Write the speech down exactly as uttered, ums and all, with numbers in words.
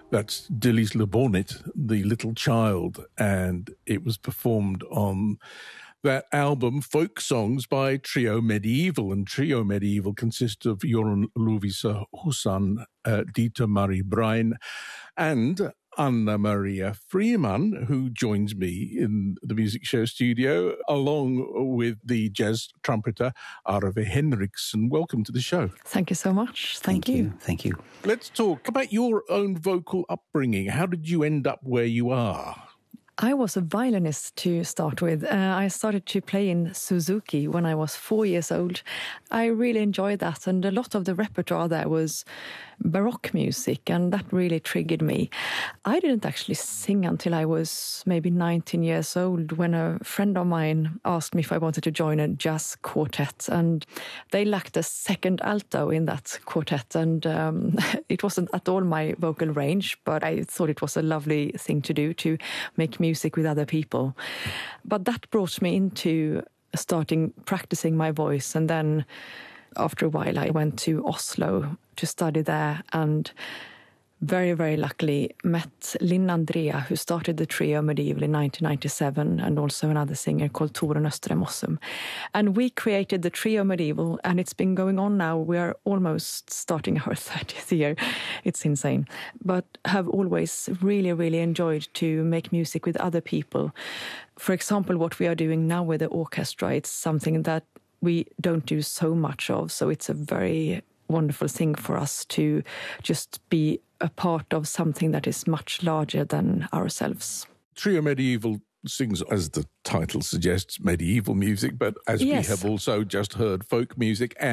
That's Dilys Labornit, The Little Child, and it was performed on that album, Folk Songs by Trio Medieval. And Trio Medieval consists of Jorun Lovísa Hussan, uh, Dieter Marie Brein, and Anna Maria Freeman, who joins me in the Music Show studio, along with the jazz trumpeter Arve Henriksen. Welcome to the show. Thank you so much. Thank, Thank you. you. Thank you. Let's talk about your own vocal upbringing. How did you end up where you are? I was a violinist to start with. Uh, I started to play in Suzuki when I was four years old. I really enjoyed that, and a lot of the repertoire there was Baroque music, and that really triggered me. I didn't actually sing until I was maybe nineteen years old, when a friend of mine asked me if I wanted to join a jazz quartet, and they lacked a second alto in that quartet, and um, it wasn't at all my vocal range, but I thought it was a lovely thing to do, to make music with other people. But that brought me into starting practicing my voice, and then after a while I went to Oslo to study there, and very, very luckily met Linn Andrea, who started the Trio Medieval in nineteen ninety-seven, and also another singer called Torun Östrem. And we created the Trio Medieval, and it's been going on now. We are almost starting our thirtieth year. It's insane. But have always really, really enjoyed to make music with other people. For example, what we are doing now with the orchestra, it's something that we don't do so much of, so it's a very wonderful thing for us to just be a part of something that is much larger than ourselves. Trio Medieval sings, as the title suggests, medieval music, but as Yes. we have also just heard, folk music.